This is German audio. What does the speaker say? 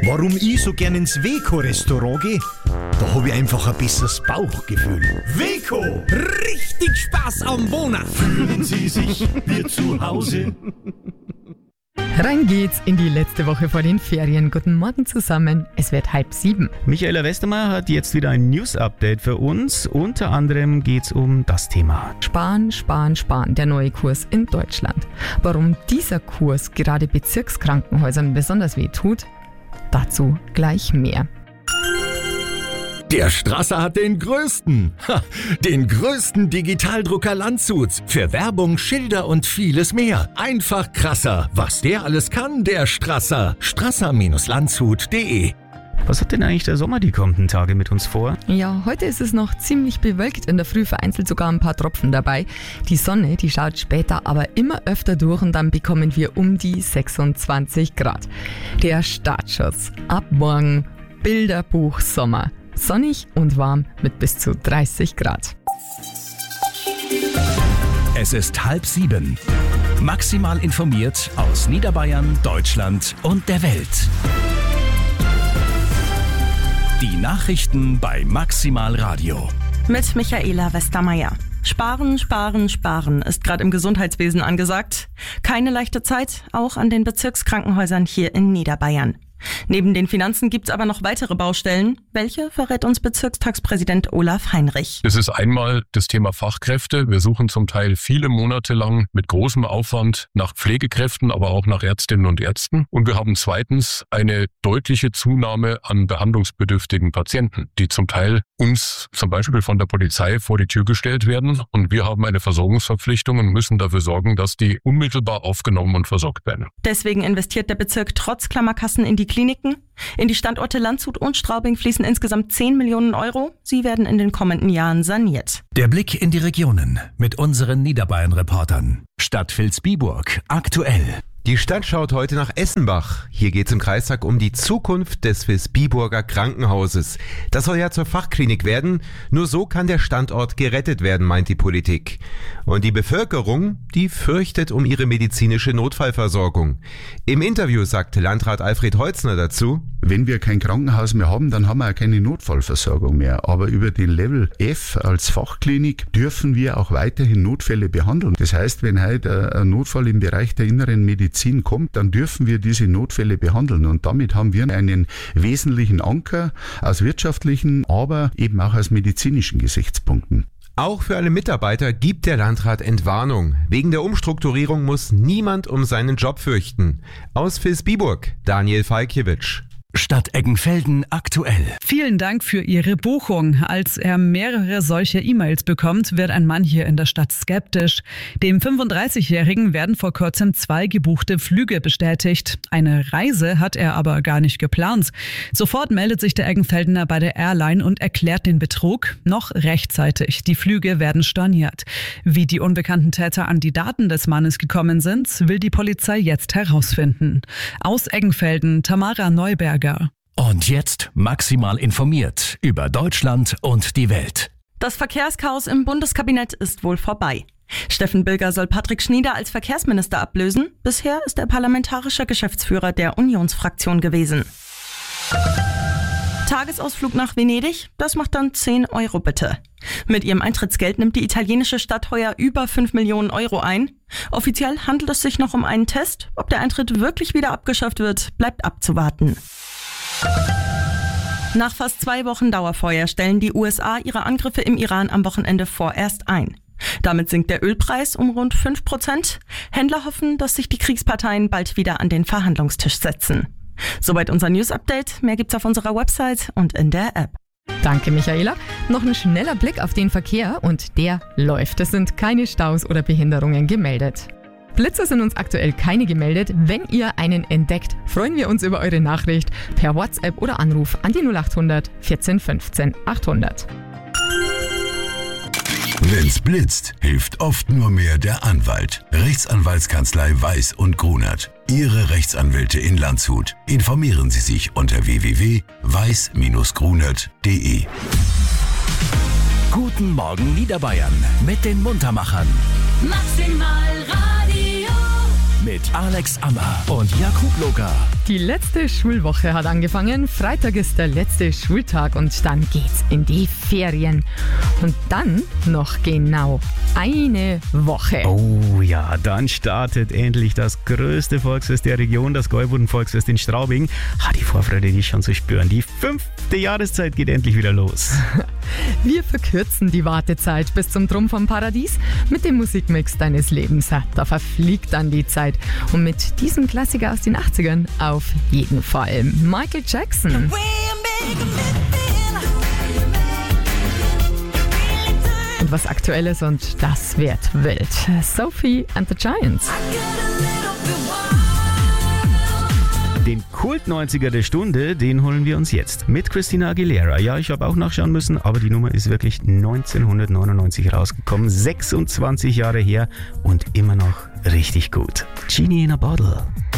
Warum ich so gern ins Weco-Restaurant gehe? Da habe ich einfach ein besseres Bauchgefühl. Weco! Richtig Spaß am Wohnen! Fühlen Sie sich wie zu Hause? Rein geht's in die letzte Woche vor den Ferien. Guten Morgen zusammen. Es wird 6:30. Michaela Westermeier hat jetzt wieder ein News-Update für uns. Unter anderem geht's um das Thema Sparen, sparen, sparen. Der neue Kurs in Deutschland. Warum dieser Kurs gerade Bezirkskrankenhäusern besonders weh tut? Dazu gleich mehr. Der Strasser hat den größten Digitaldrucker Landshuts. Für Werbung, Schilder und vieles mehr. Einfach krasser. Was der alles kann, der Strasser. Strasser-Landshut.de. Was hat denn eigentlich der Sommer die kommenden Tage mit uns vor? Ja, heute ist es noch ziemlich bewölkt. In der Früh vereinzelt sogar ein paar Tropfen dabei. Die Sonne, die schaut später aber immer öfter durch und dann bekommen wir um die 26 Grad. Der Startschuss. Ab morgen Bilderbuch Sommer. Sonnig und warm mit bis zu 30 Grad. Es ist 6:30. Maximal informiert aus Niederbayern, Deutschland und der Welt. Die Nachrichten bei Maximal Radio. Mit Michaela Westermeier. Sparen, sparen, sparen ist gerade im Gesundheitswesen angesagt. Keine leichte Zeit, auch an den Bezirkskrankenhäusern hier in Niederbayern. Neben den Finanzen gibt's aber noch weitere Baustellen. Welche verrät uns Bezirkstagspräsident Olaf Heinrich? Es ist einmal das Thema Fachkräfte. Wir suchen zum Teil viele Monate lang mit großem Aufwand nach Pflegekräften, aber auch nach Ärztinnen und Ärzten. Und wir haben zweitens eine deutliche Zunahme an behandlungsbedürftigen Patienten, die zum Teil uns zum Beispiel von der Polizei vor die Tür gestellt werden. Und wir haben eine Versorgungsverpflichtung und müssen dafür sorgen, dass die unmittelbar aufgenommen und versorgt werden. Deswegen investiert der Bezirk trotz Klammerkassen in die Kliniken. In die Standorte Landshut und Straubing fließen insgesamt 10 Millionen Euro. Sie werden in den kommenden Jahren saniert. Der Blick in die Regionen mit unseren Niederbayern-Reportern. Stadt Vilsbiburg aktuell. Die Stadt schaut heute nach Essenbach. Hier geht es im Kreistag um die Zukunft des Vilsbiburger Krankenhauses. Das soll ja zur Fachklinik werden. Nur so kann der Standort gerettet werden, meint die Politik. Und die Bevölkerung, die fürchtet um ihre medizinische Notfallversorgung. Im Interview sagte Landrat Alfred Holzner dazu: Wenn wir kein Krankenhaus mehr haben, dann haben wir ja keine Notfallversorgung mehr. Aber über den Level F als Fachklinik dürfen wir auch weiterhin Notfälle behandeln. Das heißt, wenn heute ein Notfall im Bereich der inneren Medizin kommt, dann dürfen wir diese Notfälle behandeln. Und damit haben wir einen wesentlichen Anker aus wirtschaftlichen, aber eben auch aus medizinischen Gesichtspunkten. Auch für alle Mitarbeiter gibt der Landrat Entwarnung. Wegen der Umstrukturierung muss niemand um seinen Job fürchten. Aus Vilsbiburg, Daniel Falkiewicz. Stadt Eggenfelden aktuell. Vielen Dank für Ihre Buchung. Als er mehrere solche E-Mails bekommt, wird ein Mann hier in der Stadt skeptisch. Dem 35-Jährigen werden vor kurzem 2 gebuchte Flüge bestätigt. Eine Reise hat er aber gar nicht geplant. Sofort meldet sich der Eggenfeldener bei der Airline und erklärt den Betrug noch rechtzeitig. Die Flüge werden storniert. Wie die unbekannten Täter an die Daten des Mannes gekommen sind, will die Polizei jetzt herausfinden. Aus Eggenfelden, Tamara Neuberger. Und jetzt maximal informiert über Deutschland und die Welt. Das Verkehrschaos im Bundeskabinett ist wohl vorbei. Steffen Bilger soll Patrick Schnieder als Verkehrsminister ablösen. Bisher ist er parlamentarischer Geschäftsführer der Unionsfraktion gewesen. Tagesausflug nach Venedig, das macht dann 10 Euro bitte. Mit ihrem Eintrittsgeld nimmt die italienische Stadt heuer über 5 Millionen Euro ein. Offiziell handelt es sich noch um einen Test. Ob der Eintritt wirklich wieder abgeschafft wird, bleibt abzuwarten. Nach fast 2 Wochen Dauerfeuer stellen die USA ihre Angriffe im Iran am Wochenende vorerst ein. Damit sinkt der Ölpreis um rund 5%. Händler hoffen, dass sich die Kriegsparteien bald wieder an den Verhandlungstisch setzen. Soweit unser News-Update. Mehr gibt's auf unserer Website und in der App. Danke, Michaela. Noch ein schneller Blick auf den Verkehr und der läuft. Es sind keine Staus oder Behinderungen gemeldet. Blitzer sind uns aktuell keine gemeldet. Wenn ihr einen entdeckt, freuen wir uns über eure Nachricht per WhatsApp oder Anruf an die 0800 14 15 800. Wenn's blitzt, hilft oft nur mehr der Anwalt. Rechtsanwaltskanzlei Weiß und Grunert. Ihre Rechtsanwälte in Landshut. Informieren Sie sich unter www.weiß-grunert.de. Guten Morgen Niederbayern mit den Muntermachern. Maximal Radio. Mit Alex Ammer und Jakub Locker. Die letzte Schulwoche hat angefangen. Freitag ist der letzte Schultag und dann geht's in die Ferien. Und dann noch genau eine Woche. Oh ja, dann startet endlich das größte Volksfest der Region, das Gäuboden-Volksfest in Straubing. Die Vorfreude, die ist schon zu spüren. Die 5. Jahreszeit geht endlich wieder los. Wir verkürzen die Wartezeit bis zum Drum vom Paradies mit dem Musikmix deines Lebens. Da verfliegt dann die Zeit. Und mit diesem Klassiker aus den 80ern auf jeden Fall. Michael Jackson. Und was Aktuelles und das wird wild. Sophie and the Giants. Den Kult-90er der Stunde, den holen wir uns jetzt mit Christina Aguilera. Ja, ich habe auch nachschauen müssen, aber die Nummer ist wirklich 1999 rausgekommen. 26 Jahre her und immer noch richtig gut. Genie in a Bottle.